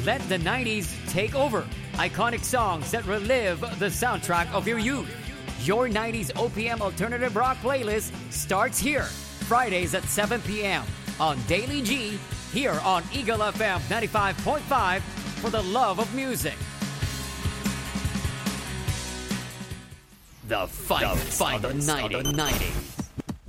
Let the 90s take over. Iconic songs that relive the soundtrack of your youth. Your 90s OPM alternative rock playlist starts here. Fridays at 7 p.m. on Daily G, here on Eagle FM 95.5 for the love of music. The finest of the 90s.